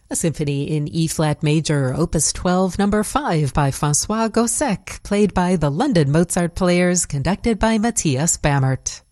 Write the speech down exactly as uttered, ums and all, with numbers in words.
A symphony in E-flat major, opus twelve, number five by François Gossec, played by the London Mozart Players, conducted by Matthias Bammert.